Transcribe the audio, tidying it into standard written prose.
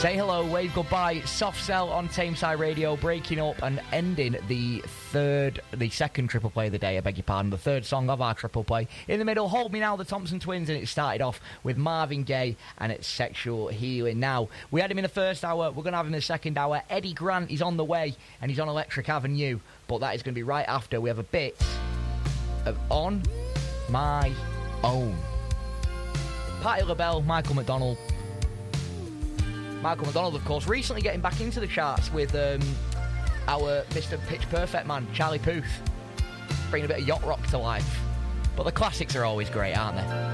Say hello, wave goodbye. Soft Cell on Tameside Radio, breaking up and ending the second triple play of the day, I beg your pardon, the third song of our triple play. In the middle, Hold Me Now, the Thompson Twins, and it started off with Marvin Gaye and it's Sexual Healing. Now, we had him in the first hour, we're going to have him in the second hour. Eddie Grant is on the way, and he's on Electric Avenue, but that is going to be right after. We have a bit of On My Own. Patti LaBelle, Michael McDonald, of course, recently getting back into the charts with our Mr. Pitch Perfect man, Charlie Puth, bringing a bit of yacht rock to life. But the classics are always great, aren't they?